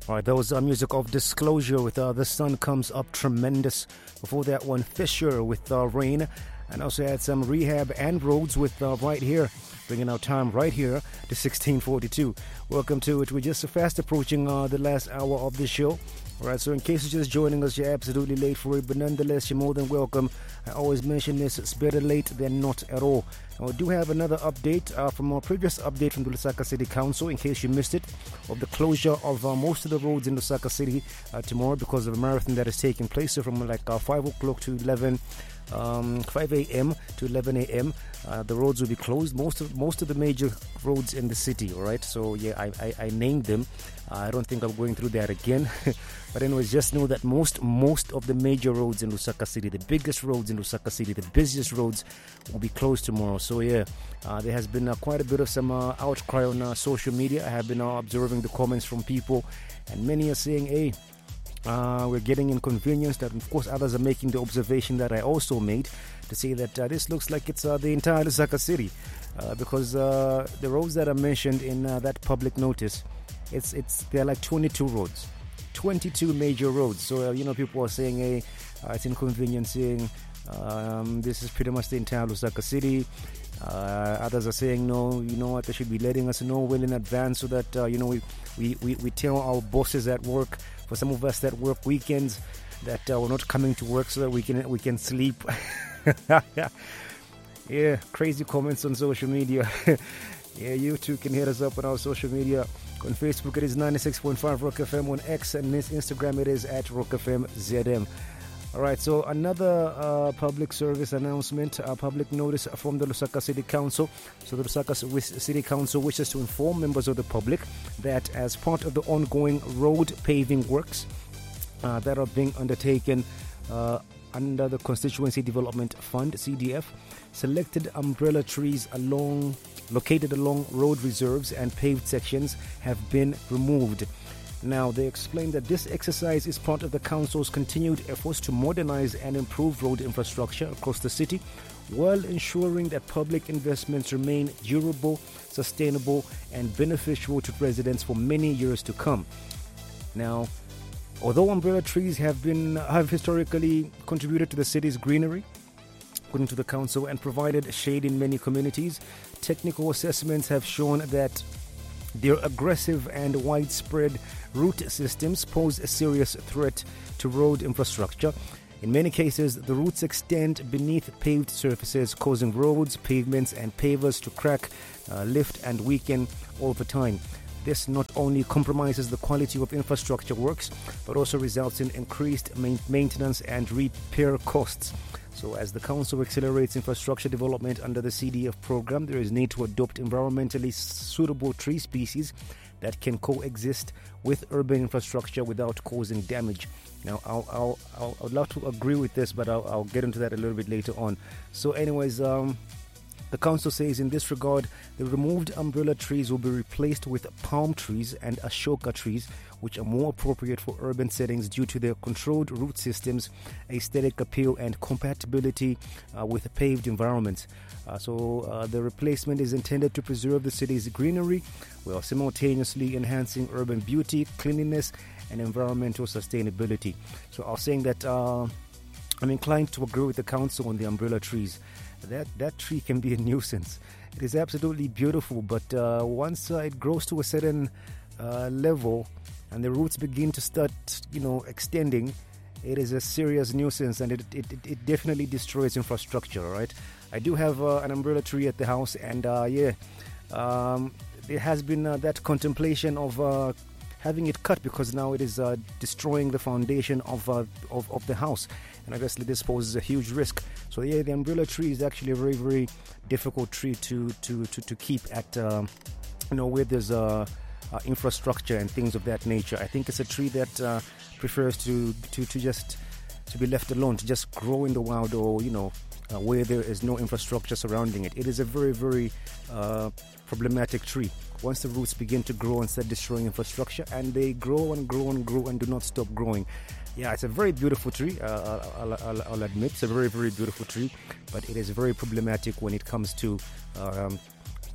All right, that was music of Disclosure with The Sun Comes Up Tremendous. Before that one, Fisher with Rain. And also had some Rehab and Roads with Right Here, bringing our time right here to 1642. Welcome to it. We're just fast approaching the last hour of the show. All right, so in case you're just joining us, you're absolutely late for it, but nonetheless, you're more than welcome. I always mention this, it's better late than not at all. And we do have another update from our previous update from the Lusaka City Council, in case you missed it, of the closure of most of the roads in Lusaka City tomorrow because of a marathon that is taking place. So from like 5 o'clock to 5 a.m. to 11 a.m. The roads will be closed. Most of the major roads in the city. All right. So yeah, I named them. I don't think I'm going through that again. But anyways, just know that most of the major roads in Lusaka City, the biggest roads in Lusaka City, the busiest roads, will be closed tomorrow. So yeah, there has been quite a bit of some outcry on social media. I have been observing the comments from people, and many are saying, hey, we're getting inconvenienced. That of course others are making the observation that I also made, to say that this looks like it's the entire Lusaka City, because the roads that are mentioned in that public notice, they're like 22 roads, 22 major roads. So people are saying, hey, it's inconveniencing. This is pretty much the entire Lusaka City. Others are saying, no, you know what, they should be letting us know well in advance so that we tell our bosses at work. For some of us that work weekends, that we're not coming to work so that we can sleep. Yeah, crazy comments on social media. Yeah, you too can hit us up on our social media. On Facebook it is 96.5 Rock FM. On X and Instagram it is at Rock FM ZM. Alright, so another public service announcement, public notice from the Lusaka City Council. So the Lusaka City Council wishes to inform members of the public that as part of the ongoing road paving works that are being undertaken under the Constituency Development Fund, CDF, selected umbrella trees located along road reserves and paved sections have been removed. Now, they explained that this exercise is part of the Council's continued efforts to modernize and improve road infrastructure across the city, while ensuring that public investments remain durable, sustainable, and beneficial to residents for many years to come. Now, although umbrella trees have historically contributed to the city's greenery, according to the Council, and provided shade in many communities, technical assessments have shown that their aggressive and widespread root systems pose a serious threat to road infrastructure. In many cases, the roots extend beneath paved surfaces, causing roads, pavements, and pavers to crack, lift, and weaken over time. This not only compromises the quality of infrastructure works, but also results in increased maintenance and repair costs. So as the Council accelerates infrastructure development under the CDF program, there is need to adopt environmentally suitable tree species that can coexist with urban infrastructure without causing damage. Now, I'd love to agree with this, but I'll get into that a little bit later on. So anyways, the Council says in this regard, the removed umbrella trees will be replaced with palm trees and ashoka trees, which are more appropriate for urban settings due to their controlled root systems, aesthetic appeal, and compatibility with paved environments. So the replacement is intended to preserve the city's greenery while simultaneously enhancing urban beauty, cleanliness, and environmental sustainability. So I was saying that I'm inclined to agree with the Council on the umbrella trees. That tree can be a nuisance. It is absolutely beautiful, but once it grows to a certain level and the roots begin to start, extending, it is a serious nuisance, and it definitely destroys infrastructure. Right? I do have an umbrella tree at the house, and there has been that contemplation of having it cut, because now it is destroying the foundation of the house, and obviously this poses a huge risk. So yeah, the umbrella tree is actually a very, very difficult tree to keep at where there's infrastructure and things of that nature. I think it's a tree that prefers to be left alone, to just grow in the wild, or where there is no infrastructure surrounding it. It is a very, very problematic tree. Once the roots begin to grow and start destroying infrastructure, and they grow and grow and grow and do not stop growing. Yeah, it's a very beautiful tree. I'll admit it's a very, very beautiful tree, but it is very problematic when it comes to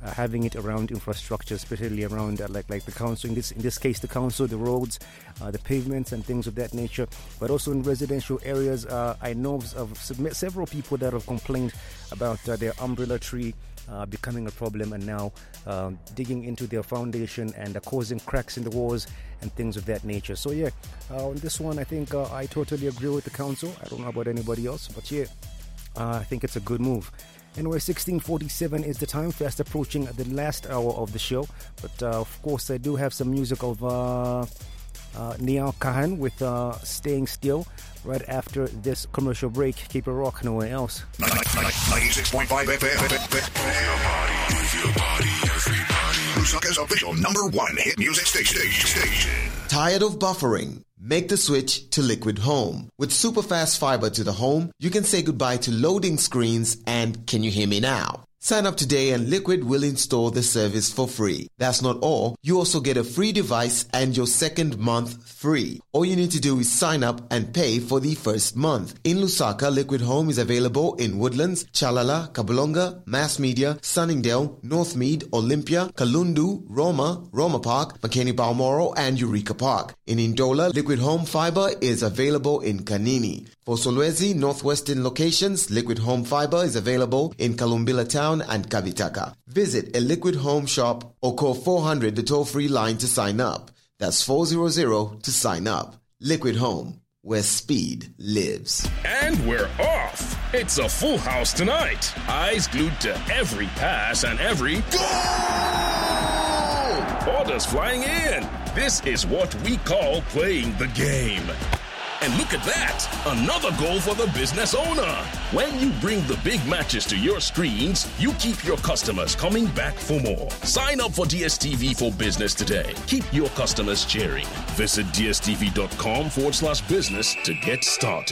having it around infrastructure, especially around like the council, in this case the council, the roads, the pavements and things of that nature, but also in residential areas. I know of several people that have complained about their umbrella tree becoming a problem, and now digging into their foundation and causing cracks in the walls and things of that nature. So yeah, on this one I think I totally agree with the council. I don't know about anybody else, but yeah, I think it's a good move. Anyway, 16:47 is the time, fast approaching the last hour of the show, but of course I do have some music of Niall Kahan with Staying Still right after this commercial break. Keep it rock, nowhere else. 96.5 FM. Move your body, everybody. Lusaka's official #1 hit music station. Tired of buffering? Make the switch to Liquid Home. With super fast fiber to the home, you can say goodbye to loading screens and can you hear me now? Sign up today and Liquid will install the service for free. That's not all. You also get a free device and your second month free. All you need to do is sign up and pay for the first month. In Lusaka, Liquid Home is available in Woodlands, Chalala, Kabulonga, Mass Media, Sunningdale, Northmead, Olympia, Kalundu, Roma Park, McKinney Balmoral, and Eureka Park. In Ndola, Liquid Home Fiber is available in Kanini. For Solwezi, Northwestern locations, Liquid Home Fiber is available in Kalumbila Town and Kabitaka. Visit a Liquid Home shop or call 400 the toll-free line to sign up. That's 400 to sign up. Liquid Home, where speed lives. And we're off. It's a full house tonight. Eyes glued to every pass and every goal. Orders flying in. This is what we call playing the game. And look at that, another goal for the business owner. When you bring the big matches to your screens, you keep your customers coming back for more. Sign up for DSTV for Business today. Keep your customers cheering. Visit dstv.com/business to get started.